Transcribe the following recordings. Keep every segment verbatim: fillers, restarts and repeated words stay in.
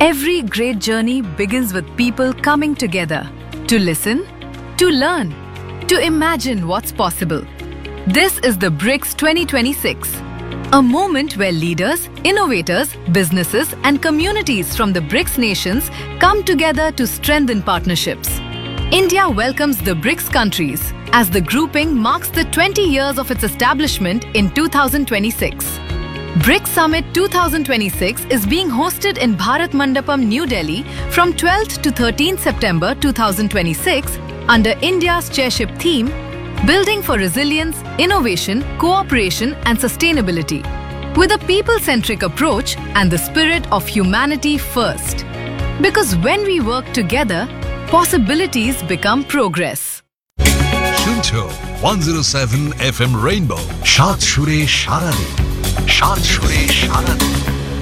Every great journey begins with people coming together to listen, to learn, to imagine what's possible. This is the BRICS twenty twenty-six, a moment where leaders, innovators, businesses, and communities from the BRICS nations come together to strengthen partnerships. India welcomes the BRICS countries as the grouping marks the twenty years of its establishment in two thousand twenty-six. BRICS Summit twenty twenty-six is being hosted in Bharat Mandapam, New Delhi from twelfth to thirteenth September twenty twenty-six under India's chairship theme, Building for Resilience, Innovation, Cooperation and Sustainability, with a people-centric approach and the spirit of humanity first. Because when we work together, possibilities become progress. শুনছো one oh seven F M rainbow, সাত সুরে সারা দিন, সাত সুরে সারা দিন।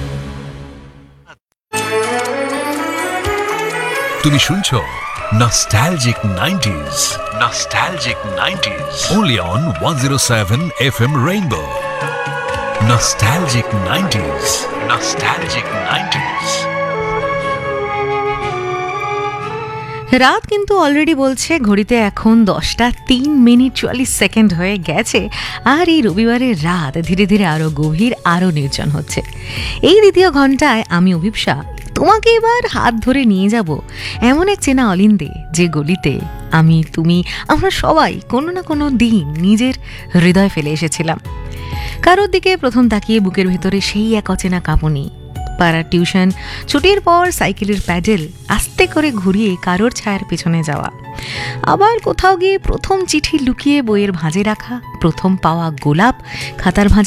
তুমি শুনছো Nostalgic nineties, Nostalgic nineties, only on one oh seven F M Rainbow. Nostalgic nineties, Nostalgic nineties. রাত কিন্তু অলরেডি বলছে ঘড়িতে এখন দশটা তিন মিনিট চুয়াল্লিশ সেকেন্ড হয়ে গেছে, আর এই রবিবারের রাত ধীরে ধীরে আরও গভীর, আরও নির্জন হচ্ছে। এই দ্বিতীয় ঘন্টায় আমি অভিপ্সা তোমাকে এবার হাত ধরে নিয়ে যাব এমন এক চেনা অলিন্দে, যে গলিতে আমি, তুমি, আমরা সবাই কোনো না কোনো দিন নিজের হৃদয় ফেলে এসেছিলাম। কারোর দিকে প্রথম তাকিয়ে বুকের ভেতরে সেই এক অচেনা কাঁপুনি, পাড়ার টিউশন, ছুটির পর সাইকেলের প্যাডেল আস্তে করে ঘুরিয়ে কারোর ছায়ার পেছনে যাওয়া, আবার কোথাও গিয়ে প্রথম চিঠি লুকিয়ে বইয়ের ভাঁজে রাখা, প্রথম পাওয়া গোলাপ খাতার ভাঁজে